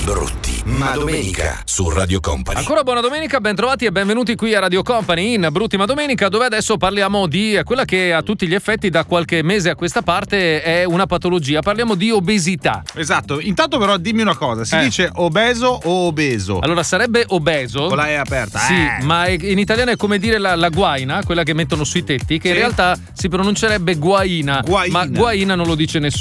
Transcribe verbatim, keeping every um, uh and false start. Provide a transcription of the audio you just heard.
Brutti, ma domenica su Radio Company. Ancora buona domenica, ben trovati e benvenuti qui a Radio Company in Brutti ma domenica, dove adesso parliamo di quella che a tutti gli effetti da qualche mese a questa parte è una patologia. Parliamo di obesità. Esatto, intanto però dimmi una cosa, si eh. dice obeso o obeso? Allora sarebbe obeso. Con la E aperta. Sì, eh. ma in italiano è come dire la, la guaina, quella che mettono sui tetti, che sì. in realtà si pronuncerebbe guaina, Guaina. ma guaina non lo dice nessuno.